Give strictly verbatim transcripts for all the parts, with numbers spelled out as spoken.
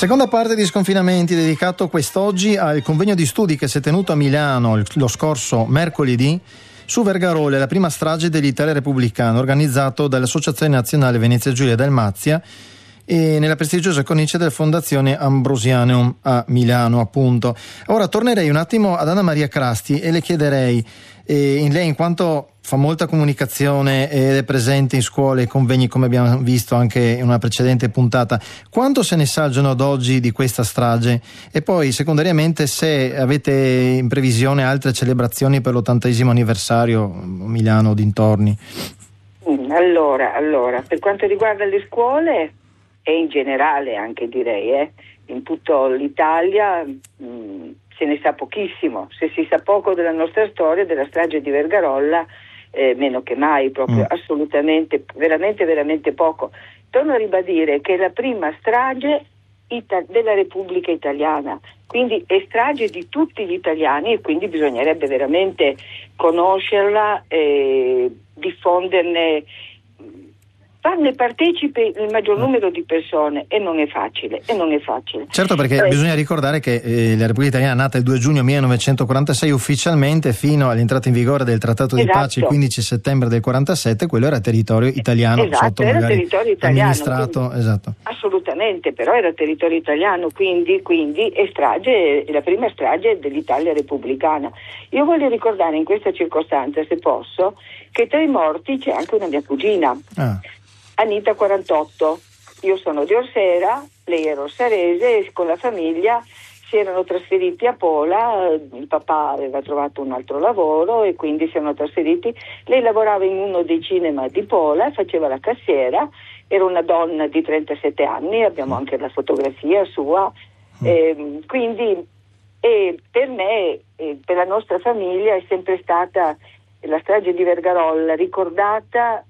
Seconda parte di Sconfinamenti, dedicato quest'oggi al convegno di studi che si è tenuto a Milano lo scorso mercoledì su Vergarolle, la prima strage dell'Italia repubblicana, organizzato dall'Associazione Nazionale Venezia Giulia Dalmazia e nella prestigiosa cornice della Fondazione Ambrosianum a Milano, appunto. Ora tornerei un attimo ad Anna Maria Crasti e le chiederei, eh, in lei in quanto fa molta comunicazione ed è presente in scuole e convegni, come abbiamo visto anche in una precedente puntata, quanto se ne sa al giorno d'oggi di questa strage? E poi secondariamente se avete in previsione altre celebrazioni per l'ottantesimo anniversario a Milano o dintorni. Allora, allora, per quanto riguarda le scuole e in generale anche direi, eh, in tutta l'Italia mh, se ne sa pochissimo. Se si sa poco della nostra storia, della strage di Vergarolla, eh, meno che mai, proprio mm. assolutamente, veramente, veramente poco. Torno a ribadire che è la prima strage ita- della Repubblica Italiana, quindi è strage di tutti gli italiani e quindi bisognerebbe veramente conoscerla e diffonderne, farne partecipe il maggior numero di persone, e non è facile, e non è facile. Certo, perché eh, bisogna ricordare che eh, la Repubblica Italiana è nata il due giugno millenovecentoquarantasei ufficialmente, fino all'entrata in vigore del Trattato esatto. di pace il quindici settembre del quarantasette, quello era territorio italiano, esatto, sotto era magari territorio italiano, amministrato, quindi, esatto. Assolutamente, però era territorio italiano, quindi, quindi è strage, è la prima strage dell'Italia repubblicana. Io voglio ricordare in questa circostanza, se posso, che tra i morti c'è anche una mia cugina. Ah. Anita quarantotto, io sono di Orsera, lei è rossarese e con la famiglia si erano trasferiti a Pola, il papà aveva trovato un altro lavoro e quindi si erano trasferiti. Lei lavorava in uno dei cinema di Pola, faceva la cassiera, era una donna di trentasette anni, abbiamo anche la fotografia sua, eh, quindi e per me, e per la nostra famiglia è sempre stata la strage di Vergarolla ricordata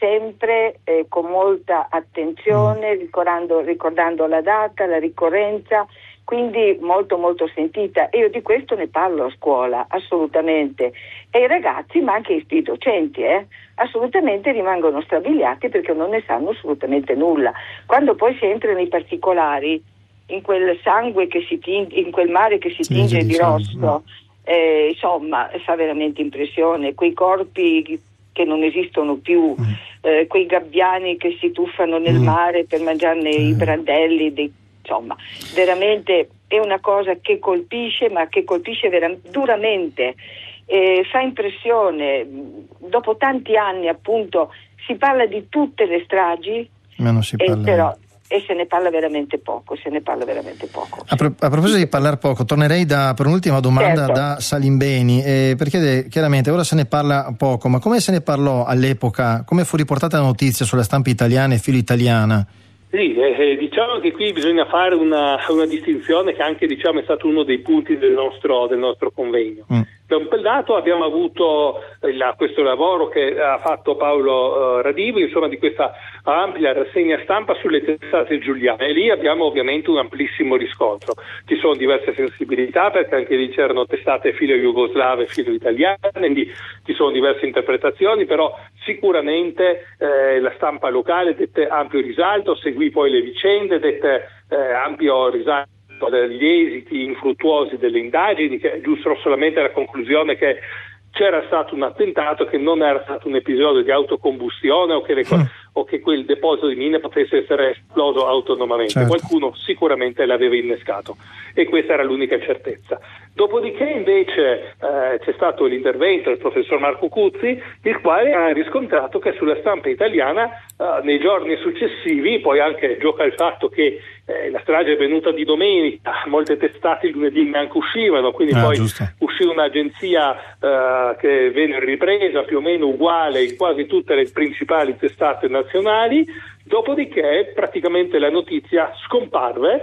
sempre eh, con molta attenzione, ricordando, ricordando la data, la ricorrenza, quindi molto molto sentita, e io di questo ne parlo a scuola, assolutamente, e i ragazzi, ma anche i docenti, eh, assolutamente rimangono strabiliati perché non ne sanno assolutamente nulla. Quando poi si entra nei particolari, in quel sangue che si tinge, in quel mare che si sì, tinge di diciamo, rosso, no. eh, insomma, fa veramente impressione, quei corpi che non esistono più, mm. eh, quei gabbiani che si tuffano nel mm. mare per mangiarne mm. i brandelli, dei, insomma, veramente è una cosa che colpisce, ma che colpisce vera- duramente, eh, fa impressione. Dopo tanti anni, appunto, si parla di tutte le stragi, ma non si parla. Eh, però e se ne parla veramente poco, se ne parla veramente poco. A, pro- a proposito di parlare poco, tornerei da, per un'ultima domanda certo. da Salimbeni, eh, perché chiaramente ora se ne parla poco, ma come se ne parlò all'epoca? Come fu riportata la notizia sulla stampa italiana e filo italiana? Sì, eh, diciamo che qui bisogna fare una, una distinzione che anche diciamo è stato uno dei punti del nostro, del nostro convegno. Mm. Da un lato abbiamo avuto il, questo lavoro che ha fatto Paolo uh, Radivi, insomma di questa ampia rassegna stampa sulle testate giuliane, e lì abbiamo ovviamente un amplissimo riscontro. Ci sono diverse sensibilità perché anche lì c'erano testate filo jugoslave e filo italiane, quindi ci sono diverse interpretazioni, però sicuramente eh, la stampa locale dette ampio risalto, seguì poi le vicende, dette eh, ampio risalto degli esiti infruttuosi delle indagini, che è giusto solamente la conclusione che c'era stato un attentato, che non era stato un episodio di autocombustione o che, le, mm. o che quel deposito di mine potesse essere esploso autonomamente. Certo. Qualcuno sicuramente l'aveva innescato e questa era l'unica certezza. Dopodiché invece eh, c'è stato l'intervento del professor Marco Cuzzi, il quale ha riscontrato che sulla stampa italiana eh, nei giorni successivi, poi anche gioca il fatto che eh, la strage è venuta di domenica, molte testate il lunedì neanche uscivano, quindi ah, poi giusto. uscì un'agenzia eh, che venne ripresa più o meno uguale in quasi tutte le principali testate nazionali. Dopodiché praticamente la notizia scomparve,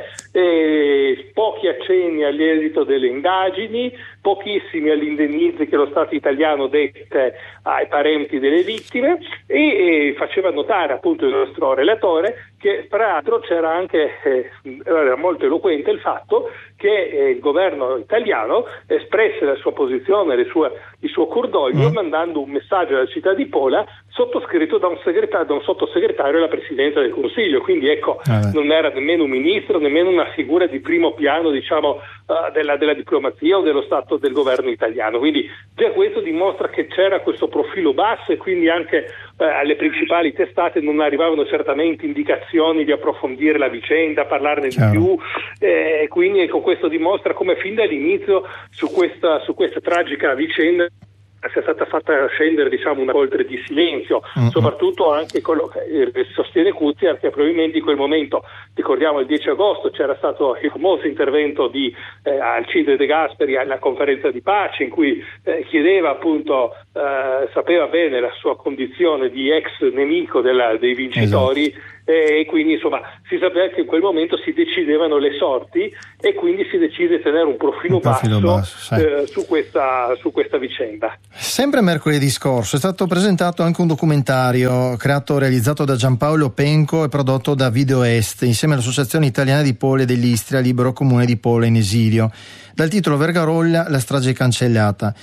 eh, pochi accenni all'esito delle indagini, pochissimi agli indennizzi che lo Stato italiano dette ai parenti delle vittime, e, e faceva notare appunto il nostro relatore che peraltro c'era anche, eh, era molto eloquente il fatto che eh, il governo italiano espresse la sua posizione, le sue, il suo cordoglio, mm. mandando un messaggio alla città di Pola sottoscritto da un, segretario, da un sottosegretario alla Presidenza del Consiglio, quindi ecco, ah, non era nemmeno un ministro, nemmeno una figura di primo piano, diciamo, uh, della, della diplomazia o dello Stato del governo italiano, quindi già questo dimostra che c'era questo profilo basso e quindi anche uh, alle principali testate non arrivavano certamente indicazioni di approfondire la vicenda, parlarne Ciao. di più, e eh, quindi ecco, questo dimostra come fin dall'inizio su questa, su questa tragica vicenda sia stata fatta scendere, diciamo, una polvere di silenzio, mm-hmm. soprattutto anche quello che sostiene Cuzier, che probabilmente in quel momento, ricordiamo il dieci agosto, c'era stato il famoso intervento di eh, Alcide De Gasperi alla conferenza di pace in cui eh, chiedeva appunto, eh, sapeva bene la sua condizione di ex nemico della, dei vincitori, esatto. E quindi insomma si sapeva che in quel momento si decidevano le sorti e quindi si decise di tenere un profilo, un profilo basso, basso sì. eh, su, questa, su questa vicenda. Sempre mercoledì scorso è stato presentato anche un documentario creato, realizzato da Giampaolo Penco e prodotto da Video Est insieme all'Associazione Italiana di Pole dell'Istria, Libero Comune di Pola in esilio, dal titolo Vergarolla, la strage cancellata.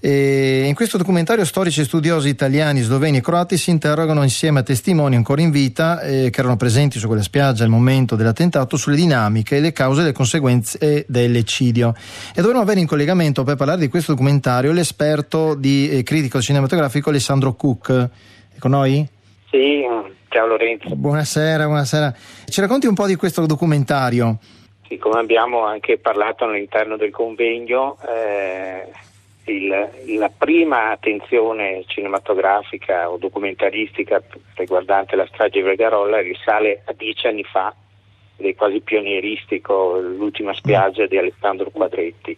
E in questo documentario storici e studiosi italiani, sloveni e croati si interrogano insieme a testimoni ancora in vita eh, che erano presenti su quella spiaggia al momento dell'attentato sulle dinamiche e le cause e le conseguenze dell'eccidio. E dovremmo avere in collegamento per parlare di questo documentario l'esperto di eh, critico cinematografico Alessandro Cook. È con noi? Sì, ciao Lorenzo. Buonasera, buonasera. Ci racconti un po' di questo documentario? Sì, come abbiamo anche parlato all'interno del convegno, eh... Il, la prima attenzione cinematografica o documentaristica riguardante la strage di Vergarolla risale a dieci anni fa ed è quasi pionieristico, L'ultima spiaggia di Alessandro Quadretti.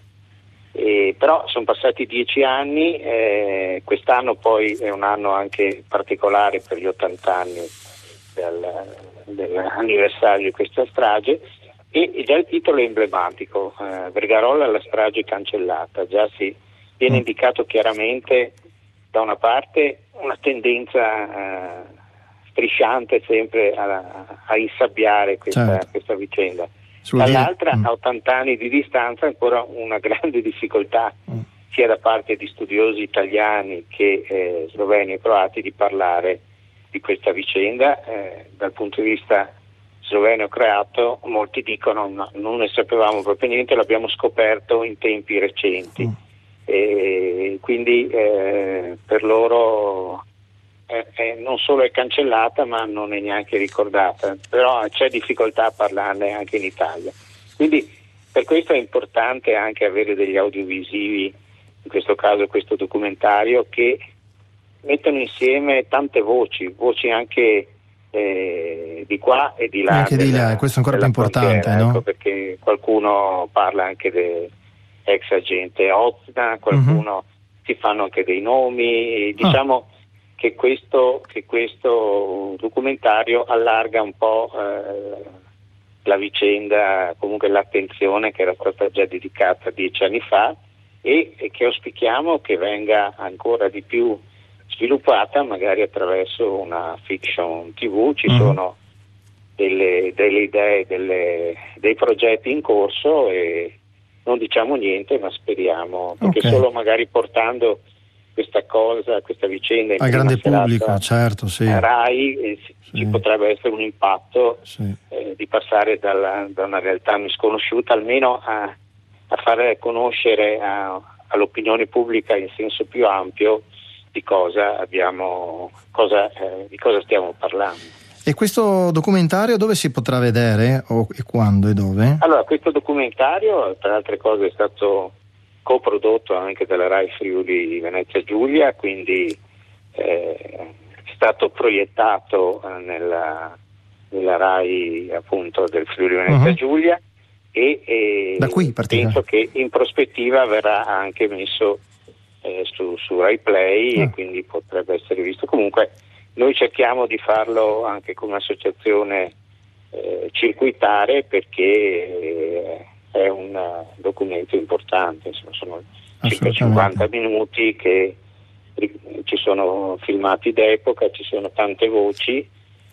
E, però sono passati dieci anni, eh, quest'anno poi è un anno anche particolare per gli ottanta anni del, dell'anniversario di questa strage e già il titolo è emblematico, eh, Vergarolla, la strage cancellata. Già si viene indicato chiaramente da una parte una tendenza eh, strisciante sempre a, a insabbiare questa, certo. questa vicenda, Sul dall'altra mm. a ottanta anni di distanza ancora una grande difficoltà mm. sia da parte di studiosi italiani che eh, sloveni e croati di parlare di questa vicenda. Eh, dal punto di vista sloveno e croato molti dicono no, non ne sapevamo proprio niente, l'abbiamo scoperto in tempi recenti. Mm. E quindi eh, per loro eh, eh, non solo è cancellata ma non è neanche ricordata, però c'è difficoltà a parlarne anche in Italia, quindi per questo è importante anche avere degli audiovisivi, in questo caso questo documentario, che mettono insieme tante voci, voci anche eh, di qua e di là, anche della, di là, questo è ancora più importante, no? Ecco, perché qualcuno parla anche de ex agente Ozna, qualcuno uh-huh. si fanno anche dei nomi, diciamo ah. che questo che questo documentario allarga un po' eh, la vicenda, comunque l'attenzione che era stata già dedicata dieci anni fa e, e che auspichiamo che venga ancora di più sviluppata, magari attraverso una fiction tivù. Ci uh-huh. sono delle, delle idee, delle, dei progetti in corso e non diciamo niente, ma speriamo, perché okay. solo magari portando questa cosa, questa vicenda in al grande pubblico, certo, sì. Rai, eh, sì. ci potrebbe essere un impatto sì. eh, di passare dalla, da una realtà misconosciuta almeno a, a fare conoscere a, all'opinione pubblica in senso più ampio di cosa abbiamo, cosa, eh, di cosa stiamo parlando. E questo documentario dove si potrà vedere o e quando e dove? Allora, questo documentario, tra le altre cose, è stato coprodotto anche dalla Rai Friuli Venezia Giulia, quindi eh, è stato proiettato nella, nella Rai appunto del Friuli Venezia uh-huh. Giulia e, e da qui penso che in prospettiva verrà anche messo eh, su, su Rai Play uh. e quindi potrebbe essere visto. Comunque noi cerchiamo di farlo anche come associazione eh, circuitare, perché eh, è un documento importante, insomma, sono circa cinquanta minuti che ci sono filmati d'epoca, ci sono tante voci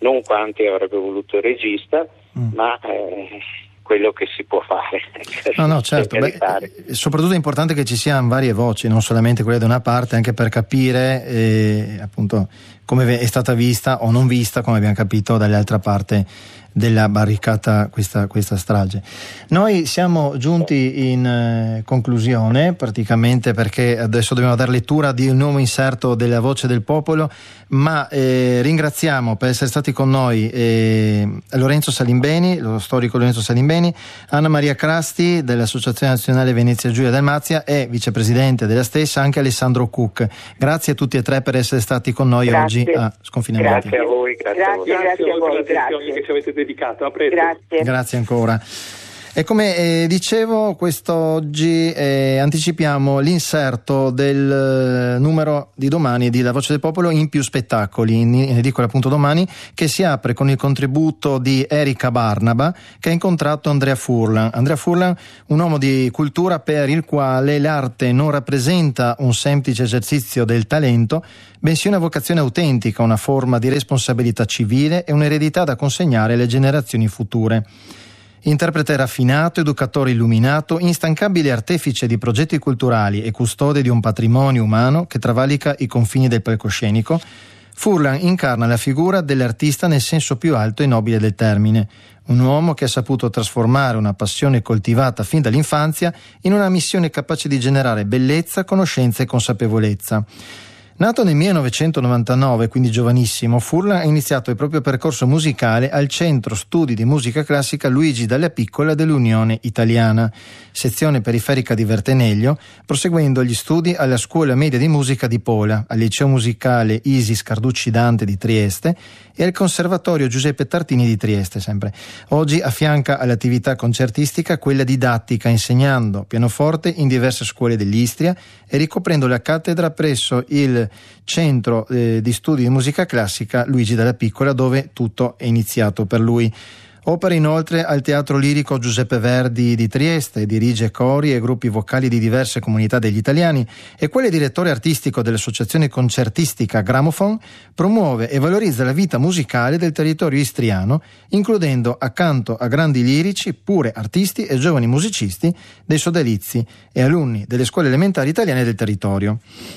non quanti avrebbe voluto il regista, mm. ma eh, quello che si può fare. No, no, certo. Beh, soprattutto è importante che ci siano varie voci, non solamente quelle da una parte, anche per capire eh, appunto come è stata vista o non vista, come abbiamo capito, dall'altra parte della barricata questa, questa strage. Noi siamo giunti in eh, conclusione praticamente, perché adesso dobbiamo dare lettura di un nuovo inserto della Voce del Popolo, ma eh, ringraziamo per essere stati con noi eh, Lorenzo Salimbeni, lo storico Lorenzo Salimbeni, Anna Maria Crasti dell'Associazione Nazionale Venezia Giulia Dalmazia e vicepresidente della stessa anche Alessandro Cook. Grazie a tutti e tre per essere stati con noi grazie. oggi a Sconfinamenti. Grazie a voi, grazie, grazie a voi. Grazie, grazie a voi per l'attenzione che ci avete dedicato. A presto. Grazie. Grazie ancora. E come eh, dicevo, quest'oggi eh, anticipiamo l'inserto del eh, numero di domani di La Voce del Popolo in più spettacoli, in, in edicola appunto domani, che si apre con il contributo di Erika Barnaba, che ha incontrato Andrea Furlan. Andrea Furlan, un uomo di cultura per il quale l'arte non rappresenta un semplice esercizio del talento, bensì una vocazione autentica, una forma di responsabilità civile e un'eredità da consegnare alle generazioni future. Interprete raffinato, educatore illuminato, instancabile artefice di progetti culturali e custode di un patrimonio umano che travalica i confini del palcoscenico, Furlan incarna la figura dell'artista nel senso più alto e nobile del termine, un uomo che ha saputo trasformare una passione coltivata fin dall'infanzia in una missione capace di generare bellezza, conoscenza e consapevolezza. Nato nel millenovecentonovantanove, quindi giovanissimo, Furlan ha iniziato il proprio percorso musicale al Centro Studi di Musica Classica Luigi Dalla Piccola dell'Unione Italiana, sezione periferica di Verteneglio, proseguendo gli studi alla Scuola Media di Musica di Pola, al Liceo Musicale Isis Carducci Dante di Trieste e al Conservatorio Giuseppe Tartini di Trieste sempre. Oggi affianca all'attività concertistica quella didattica, insegnando pianoforte in diverse scuole dell'Istria e ricoprendo la cattedra presso il Centro eh, di Studi di Musica Classica Luigi Dalla Piccola, dove tutto è iniziato per lui. Opera inoltre al Teatro Lirico Giuseppe Verdi di Trieste, dirige cori e gruppi vocali di diverse comunità degli italiani e quale direttore artistico dell'Associazione Concertistica Gramophone promuove e valorizza la vita musicale del territorio istriano, includendo accanto a grandi lirici pure artisti e giovani musicisti dei sodalizi e alunni delle scuole elementari italiane del territorio.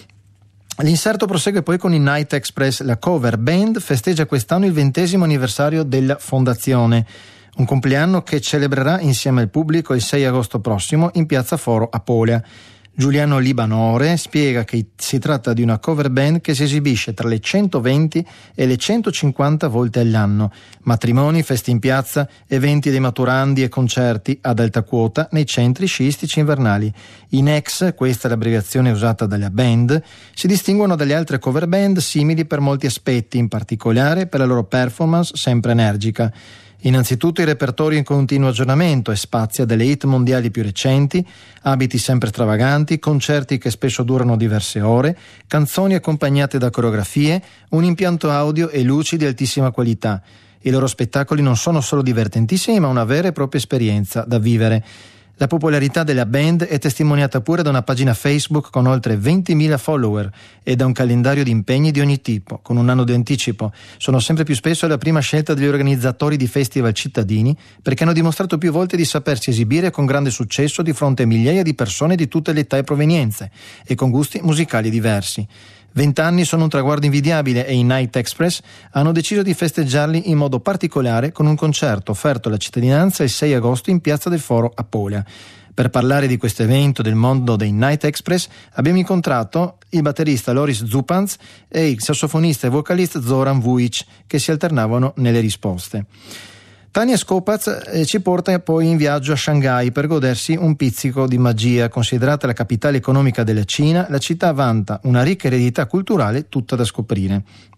L'inserto prosegue poi con il Night Express. La cover band festeggia quest'anno il ventesimo anniversario della fondazione, un compleanno che celebrerà insieme al pubblico il sei agosto prossimo in Piazza Foro a Pola. Giuliano Libanore spiega che si tratta di una cover band che si esibisce tra le centoventi e le centocinquanta volte all'anno. Matrimoni, feste in piazza, eventi dei maturandi e concerti ad alta quota nei centri sciistici invernali. I N E X, questa è l'abbreviazione usata dalla band, si distinguono dalle altre cover band simili per molti aspetti, in particolare per la loro performance sempre energica. Innanzitutto il repertorio in continuo aggiornamento e spazia dalle hit mondiali più recenti, abiti sempre stravaganti, concerti che spesso durano diverse ore, canzoni accompagnate da coreografie, un impianto audio e luci di altissima qualità. I loro spettacoli non sono solo divertentissimi, ma una vera e propria esperienza da vivere. La popolarità della band è testimoniata pure da una pagina Facebook con oltre ventimila follower e da un calendario di impegni di ogni tipo, con un anno di anticipo. Sono sempre più spesso la prima scelta degli organizzatori di festival cittadini, perché hanno dimostrato più volte di sapersi esibire con grande successo di fronte a migliaia di persone di tutte le età e provenienze e con gusti musicali diversi. Vent'anni sono un traguardo invidiabile e i Night Express hanno deciso di festeggiarli in modo particolare con un concerto offerto alla cittadinanza il sei agosto in Piazza del Foro a Pola. Per parlare di questo evento del mondo dei Night Express abbiamo incontrato il batterista Loris Zupans e il sassofonista e vocalista Zoran Vujic, che si alternavano nelle risposte. Tania Skopaz eh, ci porta poi in viaggio a Shanghai per godersi un pizzico di magia. Considerata la capitale economica della Cina, la città vanta una ricca eredità culturale tutta da scoprire.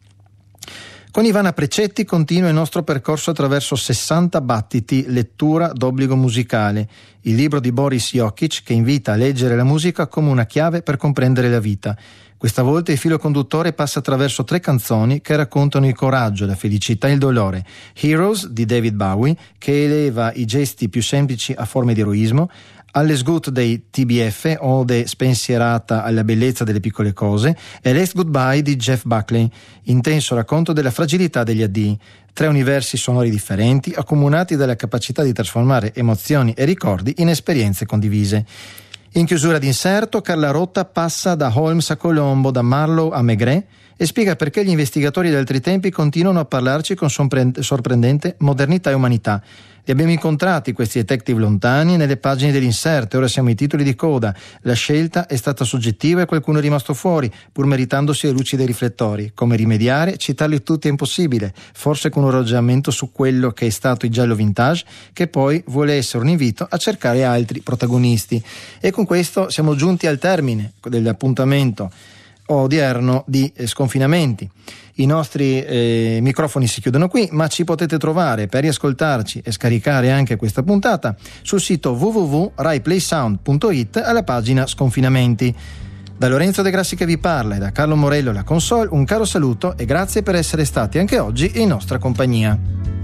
Con Ivana Precetti continua il nostro percorso attraverso sessanta battiti, lettura d'obbligo musicale, il libro di Boris Jokic che invita a leggere la musica come una chiave per comprendere la vita. Questa volta il filo conduttore passa attraverso tre canzoni che raccontano il coraggio, la felicità e il dolore. Heroes di David Bowie, che eleva i gesti più semplici a forme di eroismo, Alles Gut dei T B F, ode spensierata alla bellezza delle piccole cose, e Last Goodbye di Jeff Buckley, intenso racconto della fragilità degli addii. Tre universi sonori differenti, accomunati dalla capacità di trasformare emozioni e ricordi in esperienze condivise. In chiusura d'inserto, Carla Rotta passa da Holmes a Colombo, da Marlowe a Maigret, e spiega perché gli investigatori di altri tempi continuano a parlarci con sorprendente modernità e umanità. Li abbiamo incontrati, questi detective lontani, nelle pagine dell'inserto, e ora siamo ai titoli di coda. La scelta è stata soggettiva e qualcuno è rimasto fuori, pur meritandosi le luci dei riflettori. Come rimediare? Citarli tutti è impossibile, forse con un ragionamento su quello che è stato il giallo vintage, che poi vuole essere un invito a cercare altri protagonisti. E con questo siamo giunti al termine dell'appuntamento odierno di eh, Sconfinamenti. I nostri eh, microfoni si chiudono qui, ma ci potete trovare per riascoltarci e scaricare anche questa puntata sul sito w w w punto rai play sound punto i t alla pagina Sconfinamenti. Da Lorenzo De Grassi che vi parla e da Carlo Morello la console, un caro saluto e grazie per essere stati anche oggi in nostra compagnia.